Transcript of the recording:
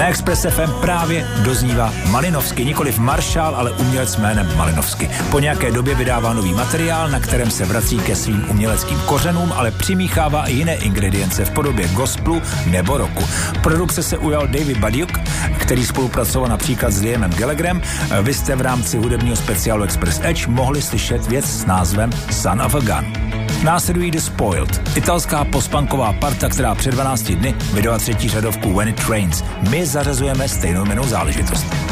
Na Express FM právě doznívá Malinovsky, nikoliv Maršál, ale umělec jménem Malinovsky. Po nějaké době vydává nový materiál, na kterém se vrací ke svým uměleckým kořenům, ale přimíchává i jiné ingredience v podobě gospelu nebo rocku. Produkce se ujal David Badiuk, který spolupracoval například s Liamem Gallagherem. Vy jste v rámci hudebního speciálu Express Edge mohli slyšet věc s názvem Son of a Gun. Následují The Spoiled, italská postpunková parta, která před 12 dny vydala třetí řadovku When It Rains. My zařazujeme stejnou jmennou záležitost.